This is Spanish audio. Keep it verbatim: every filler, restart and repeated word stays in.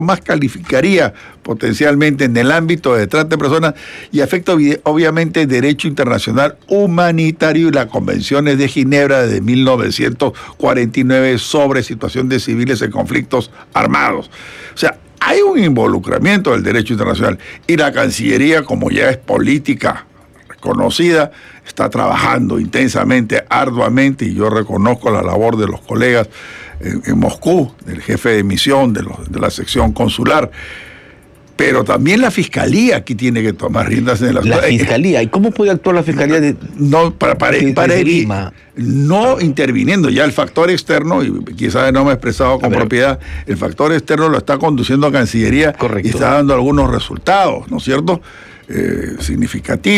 más calificaría potencialmente en el ámbito de trata de personas y afecta obviamente el derecho internacional humanitario y las convenciones de Ginebra de mil novecientos cuarenta y nueve sobre situación de civiles en conflictos armados. O sea, hay un involucramiento del derecho internacional y la Cancillería, como ya es política reconocida, está trabajando intensamente, arduamente, y yo reconozco la labor de los colegas en, en Moscú, del jefe de misión de, los, de la sección consular. Pero también la Fiscalía aquí tiene que tomar riendas en la... La Fiscalía, ¿y cómo puede actuar la Fiscalía? De, no, para, para, de, para de evi- Lima? No interviniendo, ya el factor externo, y quizás no me he expresado con propiedad, el factor externo lo está conduciendo a Cancillería. Correcto. Y está dando algunos resultados, ¿no es cierto?, eh, significativos.